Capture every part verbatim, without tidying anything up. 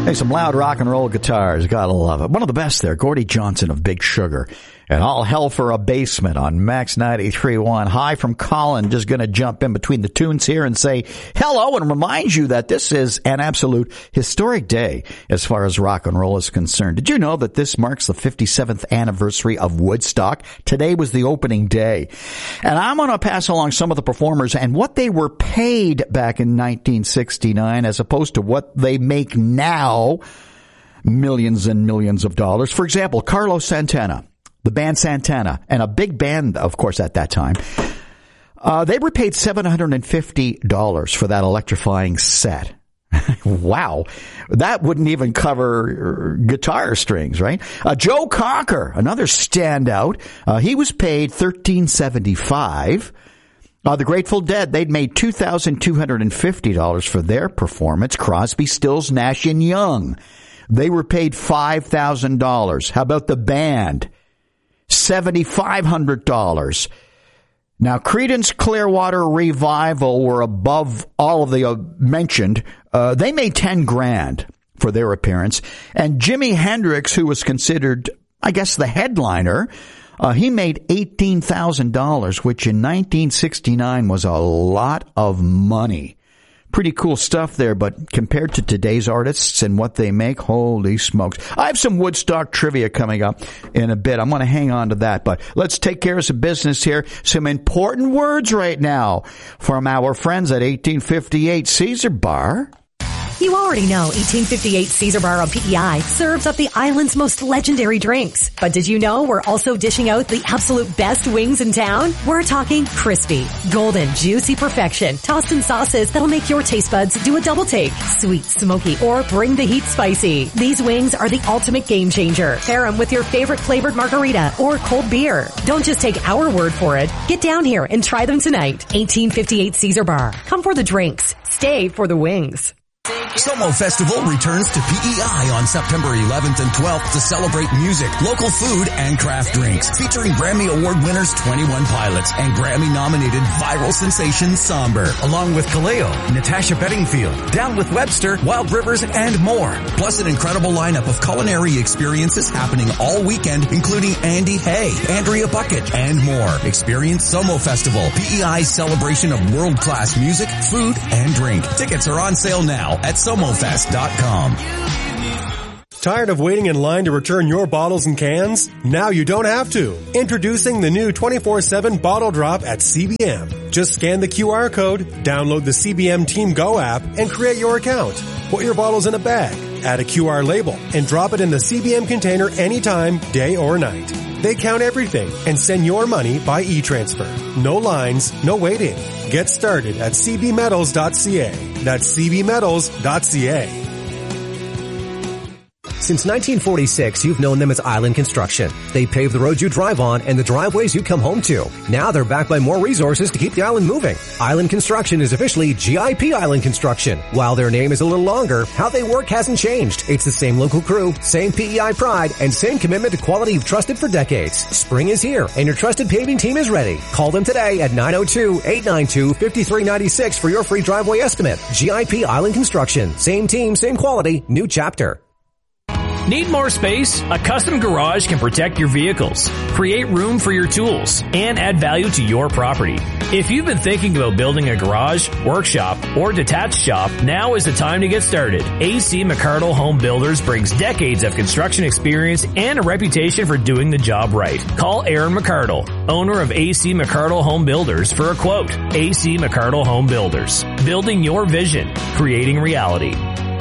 Hey, some loud rock and roll guitars. Gotta love it. One of the best there, Gordie Johnson of Big Sugar. And All Hell for a Basement on Max ninety-three point one. Hi from Colin. Just going to jump in between the tunes here and say hello and remind you that this is an absolute historic day as far as rock and roll is concerned. Did you know that this marks the fifty-seventh anniversary of Woodstock? Today was the opening day. And I'm going to pass along some of the performers and what they were paid back in nineteen sixty-nine as opposed to what they make now. Millions and millions of dollars. For example, Carlos Santana. The band Santana, and a big band, of course, at that time, uh, they were paid seven hundred fifty dollars for that electrifying set. Wow. That wouldn't even cover guitar strings, right? Uh, Joe Cocker, another standout, uh, he was paid thirteen seventy-five. Uh, the Grateful Dead, they'd made two thousand two hundred fifty dollars for their performance. Crosby, Stills, Nash and Young, they were paid five thousand dollars. How about the band? seven thousand five hundred dollars. Now, Creedence Clearwater Revival were above all of the uh, mentioned. Uh, they made ten grand for their appearance. And Jimi Hendrix, who was considered, I guess, the headliner, uh, he made eighteen thousand dollars, which in nineteen sixty-nine was a lot of money. Pretty cool stuff there, but compared to today's artists and what they make, holy smokes. I have some Woodstock trivia coming up in a bit. I'm going to hang on to that, but let's take care of some business here. Some important words right now from our friends at eighteen fifty-eight Caesar Bar. You already know eighteen fifty-eight Caesar Bar on P E I serves up the island's most legendary drinks. But did you know we're also dishing out the absolute best wings in town? We're talking crispy, golden, juicy perfection, tossed in sauces that'll make your taste buds do a double take. Sweet, smoky, or bring the heat spicy. These wings are the ultimate game changer. Pair them with your favorite flavored margarita or cold beer. Don't just take our word for it. Get down here and try them tonight. eighteen fifty-eight Caesar Bar. Come for the drinks. Stay for the wings. Somo Festival returns to P E I on September eleventh and twelfth to celebrate music, local food, and craft drinks. Featuring Grammy Award winners twenty-one Pilots and Grammy-nominated viral sensation Somber. Along with Kaleo, Natasha Bedingfield, Down with Webster, Wild Rivers, and more. Plus an incredible lineup of culinary experiences happening all weekend, including Andy Hay, Andrea Bucket, and more. Experience Somo Festival, P E I's celebration of world-class music, food, and drink. Tickets are on sale now at somofest dot com. Tired of waiting in line to return your bottles and cans? Now you don't have to. Introducing the new twenty-four seven Bottle Drop at C B M. Just scan the Q R code, download the C B M Team Go app, and create your account. Put your bottles in a bag, add a Q R label, and drop it in the C B M container anytime, day or night. They count everything and send your money by e-transfer. No lines, no waiting. Get started at c b metals dot c a. That's c b metals dot c a. Since nineteen forty-six, you've known them as Island Construction. They pave the roads you drive on and the driveways you come home to. Now they're backed by more resources to keep the island moving. Island Construction is officially G I P Island Construction. While their name is a little longer, how they work hasn't changed. It's the same local crew, same P E I pride, and same commitment to quality you've trusted for decades. Spring is here, and your trusted paving team is ready. Call them today at nine oh two, eight nine two, five three nine six for your free driveway estimate. G I P Island Construction. Same team, same quality, new chapter. Need more space? A custom garage can protect your vehicles, create room for your tools, and add value to your property. If you've been thinking about building a garage, workshop, or detached shop, now is the time to get started. A C McCardle Home Builders brings decades of construction experience and a reputation for doing the job right. Call Aaron McCardle, owner of A C McCardle Home Builders, for a quote. A C McCardle Home Builders. Building your vision. Creating reality.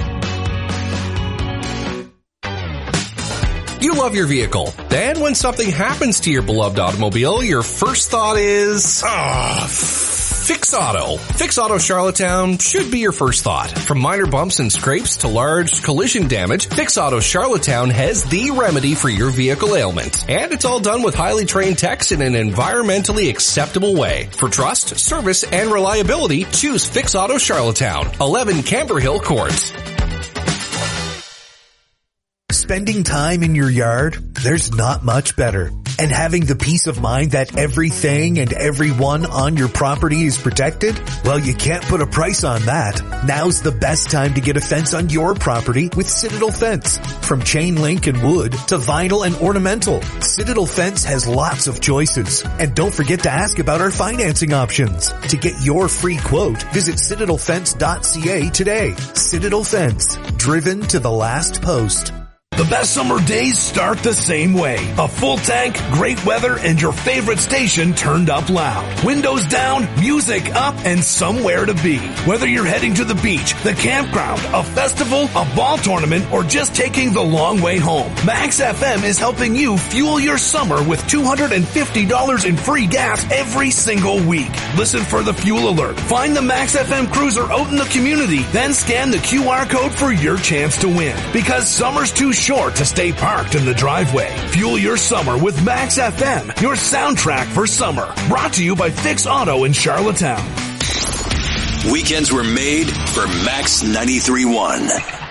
You love your vehicle. Then when something happens to your beloved automobile, your first thought is, ah, Fix Auto. Fix Auto Charlottetown should be your first thought. From minor bumps and scrapes to large collision damage, Fix Auto Charlottetown has the remedy for your vehicle ailment. And it's all done with highly trained techs in an environmentally acceptable way. For trust, service, and reliability, choose Fix Auto Charlottetown, eleven Camber Hill Court. Spending time in your yard? There's not much better. And having the peace of mind that everything and everyone on your property is protected? Well, you can't put a price on that. Now's the best time to get a fence on your property with Citadel Fence. From chain link and wood to vinyl and ornamental, Citadel Fence has lots of choices. And don't forget to ask about our financing options. To get your free quote, visit citadel fence dot c a today. Citadel Fence, driven to the last post. The best summer days start the same way. A full tank, great weather, and your favorite station turned up loud. Windows down, music up, and somewhere to be. Whether you're heading to the beach, the campground, a festival, a ball tournament, or just taking the long way home, Max F M is helping you fuel your summer with two hundred fifty dollars in free gas every single week. Listen for the fuel alert. Find the Max F M cruiser out in the community, then scan the Q R code for your chance to win. Because summer's too short short to stay parked in the driveway. Fuel your summer with Max F M, your soundtrack for summer. Brought to you by Fix Auto in Charlottetown. Weekends were made for Max ninety-three point one.